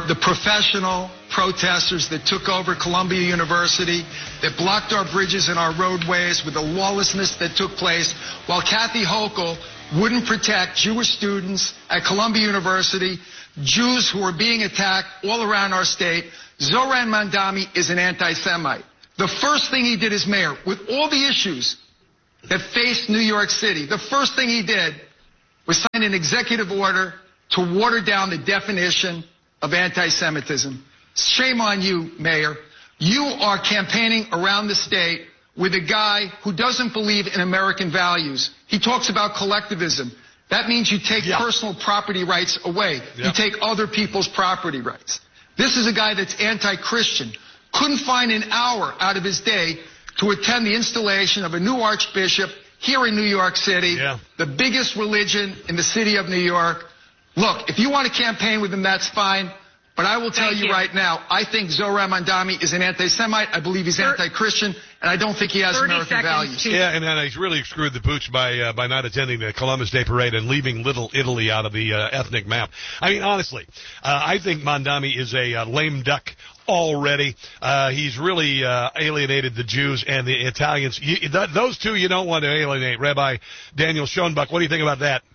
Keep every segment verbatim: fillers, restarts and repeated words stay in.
the professional protesters that took over Columbia University, that blocked our bridges and our roadways with the lawlessness that took place, while Kathy Hochul wouldn't protect Jewish students at Columbia University, Jews who are being attacked all around our state. Zoran Mandami is an anti-Semite. The first thing he did as mayor, with all the issues that faced New York City, the first thing he did was sign an executive order to water down the definition of anti-Semitism. Shame on you, Mayor. You are campaigning around the state with a guy who doesn't believe in American values. He talks about collectivism. That means you take yeah. personal property rights away. Yeah. You take other people's property rights. This is a guy that's anti-Christian. Couldn't find an hour out of his day to attend the installation of a new archbishop here in New York City, yeah. the biggest religion in the city of New York. Look, if you want to campaign with him, that's fine. But I will tell you, you right now, I think Zoran Mandami is an anti-Semite. I believe he's Thir- anti-Christian, and I don't think he has American values. Yeah, and then he's really screwed the pooch by uh, by not attending the Columbus Day Parade and leaving Little Italy out of the uh, ethnic map. I mean, honestly, uh, I think Mandami is a uh, lame duck already. Uh, he's really uh, alienated the Jews and the Italians. You, th- those two you don't want to alienate. Rabbi Daniel Schoenbuck, what do you think about that?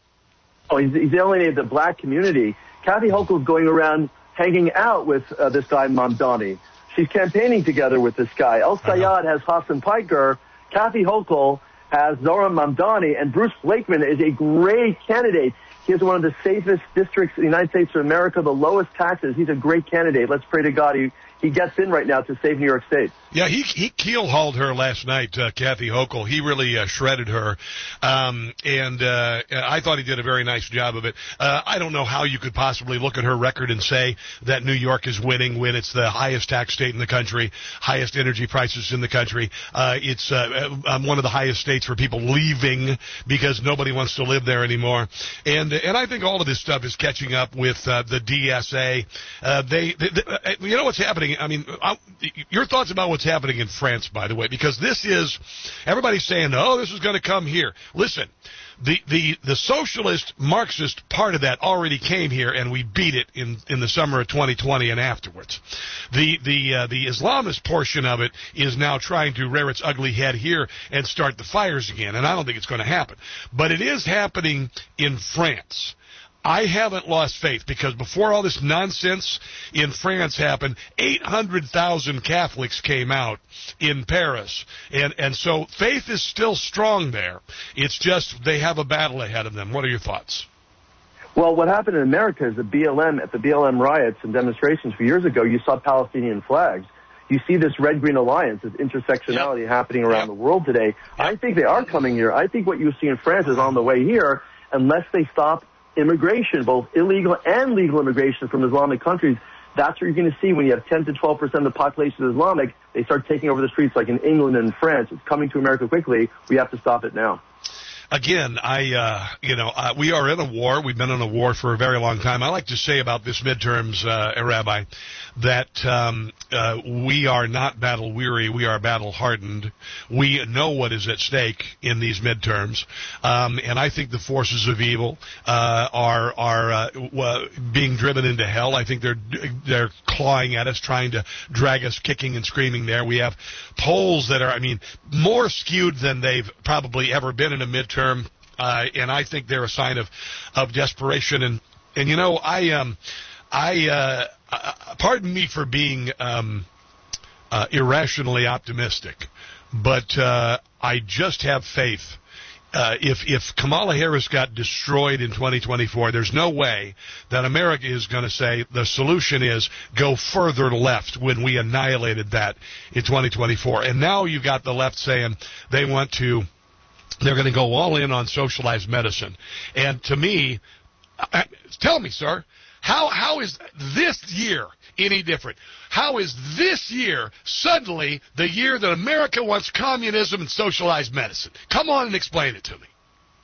Oh, he's, he's alienated the black community. Kathy Hochul is going around hanging out with uh, this guy, Mamdani. She's campaigning together with this guy. El Sayed has Hassan Piker. Kathy Hochul has Zoran Mamdani. And Bruce Blakeman is a great candidate. He has one of the safest districts in the United States of America, the lowest taxes. He's a great candidate. Let's pray to God he, he gets in right now to save New York State. Yeah, he he keel-hauled her last night, uh, Kathy Hochul. He really uh, shredded her, um, and uh, I thought he did a very nice job of it. Uh, I don't know how you could possibly look at her record and say that New York is winning when it's the highest tax state in the country, highest energy prices in the country. Uh, it's uh, one of the highest states for people leaving because nobody wants to live there anymore. And and I think all of this stuff is catching up with uh, the D S A. Uh, they, they, they, you know what's happening? I mean, I, your thoughts about what's happening in France, by the way, because this is, everybody's saying, oh, this is going to come here. Listen, the, the, the socialist Marxist part of that already came here, and we beat it in, in the summer of twenty twenty and afterwards. The, the, uh, the Islamist portion of it is now trying to rear its ugly head here and start the fires again, and I don't think it's going to happen. But it is happening in France. I haven't lost faith because before all this nonsense in France happened, eight hundred thousand Catholics came out in Paris. And, and so faith is still strong there. It's just they have a battle ahead of them. What are your thoughts? Well, what happened in America is the B L M, at the B L M riots and demonstrations a few years ago, you saw Palestinian flags. You see this red-green alliance, this intersectionality yep. happening around yep. the world today. Yep. I think they are coming here. I think what you see in France is on the way here unless they stop immigration, both illegal and legal immigration from Islamic countries. That's what you're going to see when you have ten to twelve percent of the population is Islamic. They start taking over the streets like in England and France. It's coming to America quickly. We have to stop it now. Again, I, uh, you know, uh, we are in a war. We've been in a war for a very long time. I like to say about this midterms, uh, Rabbi, that um, uh, we are not battle weary. We are battle hardened. We know what is at stake in these midterms, um, and I think the forces of evil uh, are are uh, w- being driven into hell. I think they're they're clawing at us, trying to drag us kicking and screaming there. We have polls that are, I mean, more skewed than they've probably ever been in a midterm. Uh, and I think they're a sign of, of desperation. And, and you know, I, um, I, uh, uh, pardon me for being, um, uh, irrationally optimistic, but, uh, I just have faith. Uh, if, if Kamala Harris got destroyed in twenty twenty-four, there's no way that America is going to say the solution is go further left when we annihilated that in twenty twenty-four. And now you've got the left saying they want to, they're going to go all in on socialized medicine. And to me, I, tell me, sir, how how is this year any different? How is this year suddenly the year that America wants communism and socialized medicine? Come on and explain it to me.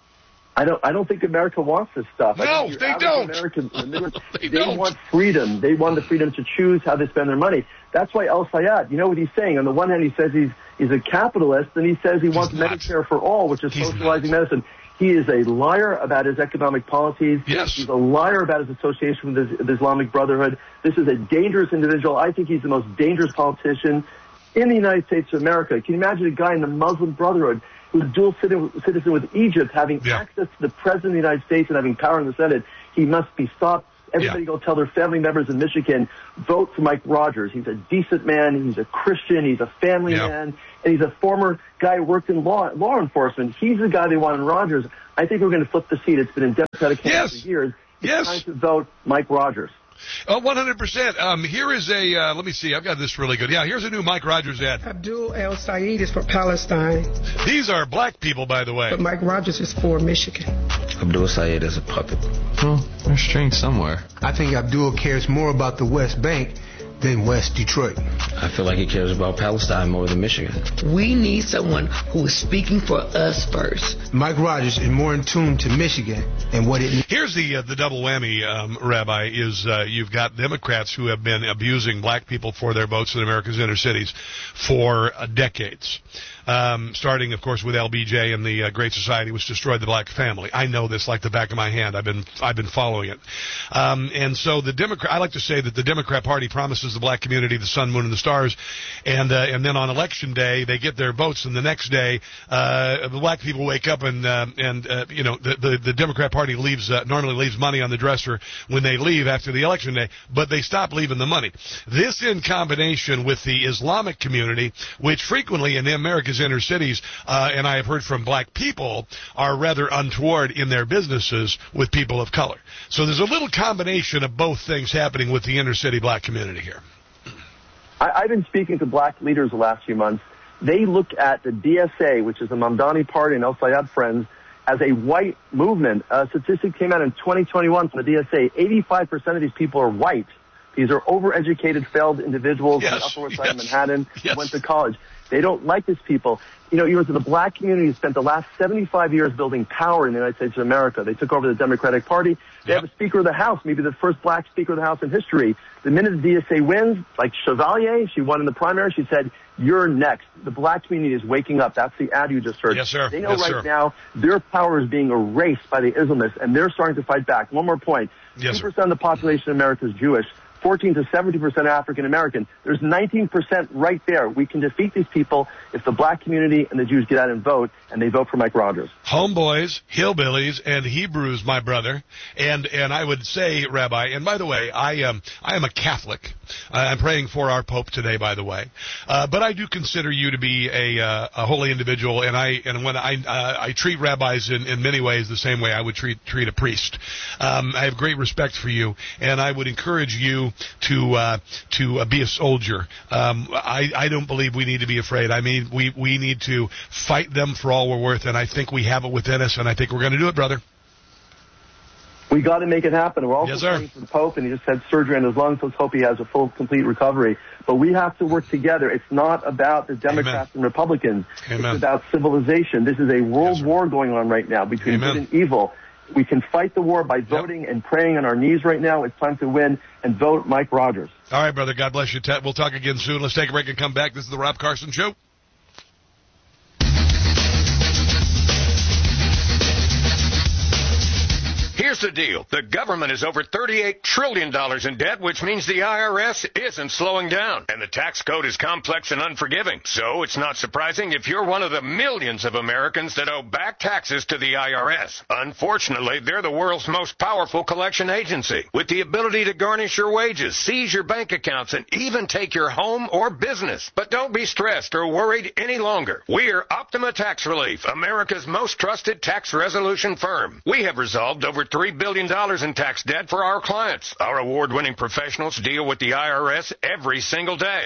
I don't. I don't think America wants this stuff. No, they don't. Americans, they, they don't. want freedom. They want the freedom to choose how they spend their money. That's why El Sayed, you know what he's saying? On the one hand, he says he's he's a capitalist, and he says he wants not. Medicare for all, which is he's socializing not. medicine. He is a liar about his economic policies. Yes. He's a liar about his association with the Islamic Brotherhood. This is a dangerous individual. I think he's the most dangerous politician in the United States of America. Can you imagine a guy in the Muslim Brotherhood who's dual citizen with Egypt, having yeah. access to the President of the United States and having power in the Senate? He must be stopped. Everybody yeah. go tell their family members in Michigan, vote for Mike Rogers. He's a decent man. He's a Christian. He's a family yeah. man. And he's a former guy who worked in law law enforcement. He's the guy they want in Rogers. I think we're going to flip the seat. It's been in Democratic hands yes. for years. It's yes. time to vote Mike Rogers. Oh, one hundred percent. Um, here is a, uh, let me see, I've got this really good. Yeah, here's a new Mike Rogers ad. Abdul El-Sayed is for Palestine. These are black people, by the way. But Mike Rogers is for Michigan. Abdul Sayed is a puppet. Well, there's strength somewhere. I think Abdul cares more about the West Bank than West Detroit. I feel like he cares about Palestine more than Michigan. We need someone who is speaking for us first. Mike Rogers is more in tune to Michigan and what it needs. Here's the uh, the double whammy, um, Rabbi, is uh, you've got Democrats who have been abusing black people for their votes in America's inner cities for uh, decades. Um, starting, of course, with L B J and the uh, Great Society, which destroyed the black family. I know this like the back of my hand. I've been I've been following it. Um, and so the Democrat, I like to say that the Democrat Party promises the black community the sun, moon, and the stars, and uh, and then on election day they get their votes, and the next day uh, the black people wake up and uh, and uh, you know the, the the Democrat Party leaves uh, normally leaves money on the dresser when they leave after the election day, but they stop leaving the money. This in combination with the Islamic community, which frequently in America's inner cities, uh, and I have heard from black people, are rather untoward in their businesses with people of color. So there's a little combination of both things happening with the inner city black community here. I, I've been speaking to black leaders the last few months. They look at the D S A, which is the Mamdani Party and El-Sayed Friends, as a white movement. A statistic came out in twenty twenty-one from the D S A. eighty-five percent of these people are white. These are overeducated, failed individuals yes, in the Upper West Side yes, of Manhattan yes. who went to college. They don't like these people. You know, you know, the black community spent the last seventy-five years building power in the United States of America. They took over the Democratic Party. They yep. have a Speaker of the House, maybe the first black Speaker of the House in history. The minute the D S A wins, like Chevalier, she won in the primary, she said, "You're next." The black community is waking up. That's the ad you just heard. Yes, sir. They know yes, right sir. now their power is being erased by the Islamists, and they're starting to fight back. One more point. Yes, two percent of the population in America is Jewish. fourteen to seventy percent African American. There's nineteen percent right there. We can defeat these people if the black community and the Jews get out and vote, and they vote for Mike Rogers. Homeboys, hillbillies, and Hebrews, my brother. And and I would say, Rabbi, and by the way, I um I am a Catholic. Uh, I'm praying for our Pope today, by the way. Uh, but I do consider you to be a uh, a holy individual, and I and when I uh, I treat rabbis in, in many ways the same way I would treat treat a priest. Um, I have great respect for you, and I would encourage you to uh, to uh, be a soldier. Um, I I don't believe we need to be afraid. I mean, we we need to fight them for all we're worth, and I think we have it within us, and I think we're going to do it, brother. We got to make it happen. We're also yes, sir. praying for the Pope, and he just had surgery on his lungs, so let's hope he has a full, complete recovery. But we have to work together. It's not about the Democrats Amen. and Republicans. Amen. It's about civilization. This is a world yes, war going on right now between Amen. good and evil. We can fight the war by voting yep. and praying on our knees right now. It's time to win and vote Mike Rogers. All right, brother. God bless you. We'll talk again soon. Let's take a break and come back. This is the Rob Carson Show. Here's the deal. The government is over thirty-eight trillion dollars in debt, which means the I R S isn't slowing down. And the tax code is complex and unforgiving. So it's not surprising if you're one of the millions of Americans that owe back taxes to the I R S. Unfortunately, they're the world's most powerful collection agency, with the ability to garnish your wages, seize your bank accounts, and even take your home or business. But don't be stressed or worried any longer. We're Optima Tax Relief, America's most trusted tax resolution firm. We have resolved over three billion dollars in tax debt for our clients. Our award-winning professionals deal with the I R S every single day,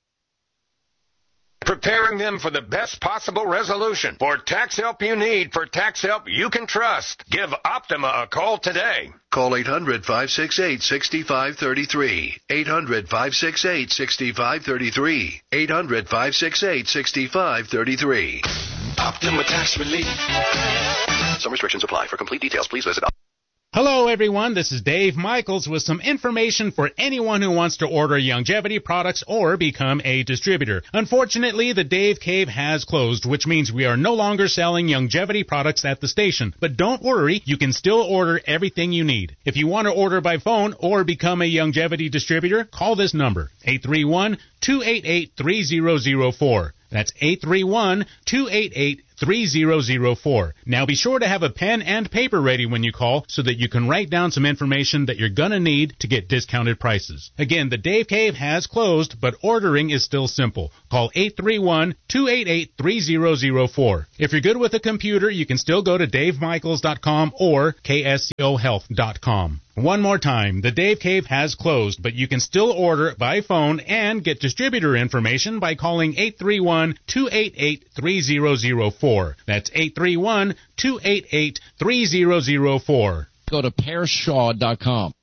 preparing them for the best possible resolution. For tax help you need, for tax help you can trust, give Optima a call today. Call eight hundred, five six eight, six five three three. eight hundred, five six eight, six five three three. eight hundred, five six eight, six five three three. Optima Tax Relief. Some restrictions apply. For complete details, please visit Hello, everyone. This is Dave Michaels with some information for anyone who wants to order Youngevity products or become a distributor. Unfortunately, the Dave Cave has closed, which means we are no longer selling Youngevity products at the station. But don't worry, you can still order everything you need. If you want to order by phone or become a Youngevity distributor, call this number, eight three one, two eight eight, three zero zero four. That's eight three one, two eight eight, three zero zero four. Now be sure to have a pen and paper ready when you call so that you can write down some information that you're going to need to get discounted prices. Again, the Dave Cave has closed, but ordering is still simple. Call eight three one, two eight eight, three zero zero four. If you're good with a computer, you can still go to dave michaels dot com or k s c o health dot com. One more time, the Dave Cave has closed, but you can still order by phone and get distributor information by calling eight three one, two eight eight, three zero zero four. That's eight three one, two eight eight, three zero zero four. Go to pear shaw dot com.